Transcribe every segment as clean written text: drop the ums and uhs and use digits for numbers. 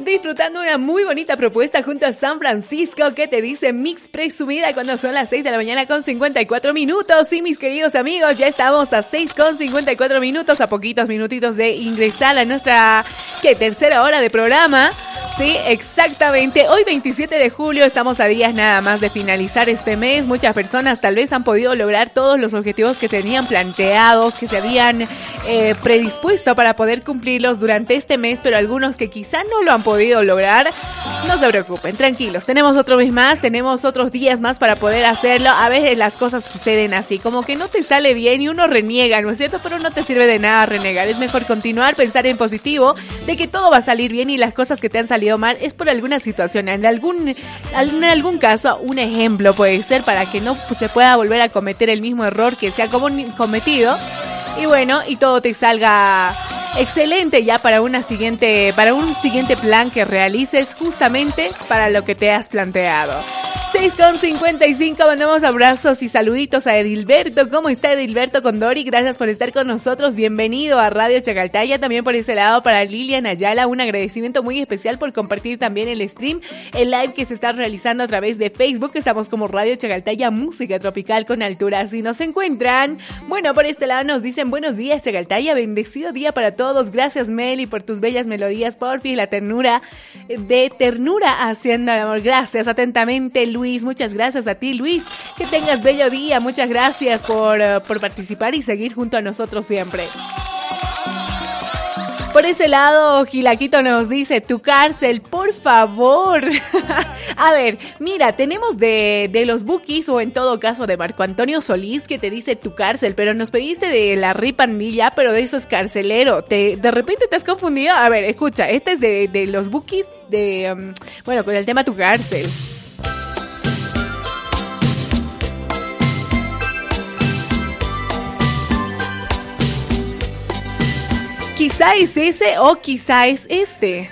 disfrutando una muy bonita propuesta junto a San Francisco que te dice Mix Presumida cuando son las 6 de la mañana con 54 minutos. Sí, mis queridos amigos, ya estamos a 6 con 54 minutos, a poquitos minutitos de ingresar a nuestra tercera hora de programa. Sí, exactamente. Hoy 27 de julio estamos a días nada más de finalizar este mes. Muchas personas tal vez han podido lograr todos los objetivos que tenían planteados, que se habían predispuesto para poder cumplirlos durante este mes, pero algunos que quizá no lo han podido lograr, no se preocupen, tranquilos. Tenemos otro mes más, tenemos otros días más para poder hacerlo. A veces las cosas suceden así, como que no te sale bien y uno reniega, ¿no es cierto? Pero no te sirve de nada renegar. Es mejor continuar, pensar en positivo, de que todo va a salir bien y las cosas que te han salido mal es por alguna situación. En algún caso, un ejemplo puede ser para que no se pueda volver a cometer el mismo error que se ha cometido. Y bueno, y todo te salga excelente ya para un siguiente plan que realices justamente para lo que te has planteado. 6:55, mandamos abrazos y saluditos a Edilberto. ¿Cómo está Edilberto Condori? Gracias por estar con nosotros. Bienvenido a Radio Chacaltaya. También por ese lado para Lilian Ayala, un agradecimiento muy especial por compartir también el stream, el live que se está realizando a través de Facebook. Estamos como Radio Chacaltaya, música tropical con altura. Así nos encuentran. Bueno, por este lado nos dicen buenos días Chacaltaya, bendecido día para todos. Gracias Meli por tus bellas melodías, porfi, la ternura haciendo el amor. Gracias, atentamente Luis. Muchas gracias a ti, Luis. Que tengas bello día. Muchas gracias por participar y seguir junto a nosotros siempre. Por ese lado, Gilaquito nos dice, tu cárcel, por favor. A ver, mira, tenemos de los Bookies, o en todo caso de Marco Antonio Solís, que te dice tu cárcel, pero nos pediste de la Ripandilla, pero de eso es carcelero. De repente te has confundido. A ver, escucha, este es de los Bookies, con el tema tu cárcel. Quizá es ese o quizá es este.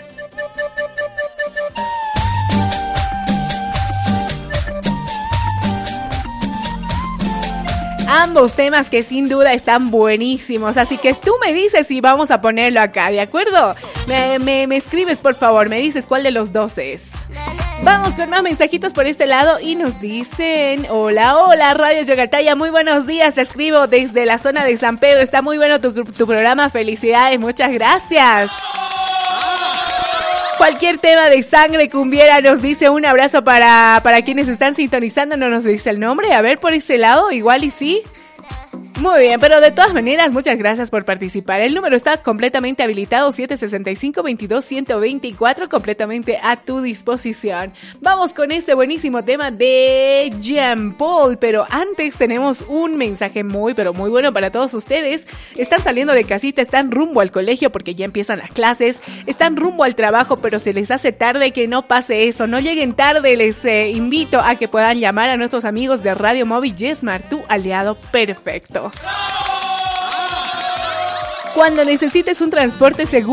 Ambos temas que sin duda están buenísimos, así que tú me dices si vamos a ponerlo acá, ¿de acuerdo? Me escribes por favor, me dices cuál de los dos es. Vamos con más mensajitos por este lado y nos dicen, hola Radio Chacaltaya, muy buenos días, te escribo desde la zona de San Pedro, está muy bueno tu programa, felicidades, muchas gracias. Cualquier tema de sangre cumbiera nos dice un abrazo para quienes están sintonizando, no nos dice el nombre, a ver por ese lado, igual y sí. Muy bien, pero de todas maneras, muchas gracias por participar. El número está completamente habilitado, 765-22-124, completamente a tu disposición. Vamos con este buenísimo tema de Jean Paul, pero antes tenemos un mensaje muy bueno para todos ustedes. Están saliendo de casita, están rumbo al colegio porque ya empiezan las clases, están rumbo al trabajo, pero se les hace tarde, que no pase eso, no lleguen tarde, les invito a que puedan llamar a nuestros amigos de Radio Móvil YesMart, tu aliado perfecto. Cuando necesites un transporte seguro